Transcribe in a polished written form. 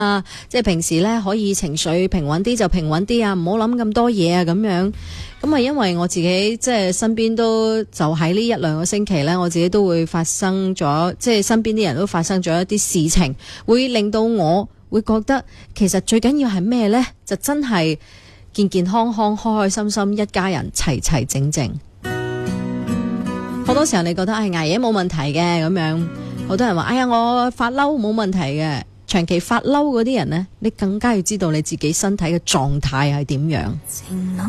啊，即係平時咧可以情緒平穩啲就平穩啲啊，唔好諗咁多嘢啊咁樣。咁啊，因為我自己即係身邊都就喺呢一兩個星期咧，我自己都會發生咗，即係身邊啲人都發生咗一啲事情，會令到我會覺得其實最緊要係咩呢？就真係健健康康、開開心心，一家人齊齊整整。好多時候你覺得捱夜冇問題嘅咁樣，好多人話哎呀我發嬲冇問題嘅。長期發嬲嗰啲人呢，你更加要知道你自己身體嘅狀態係點樣。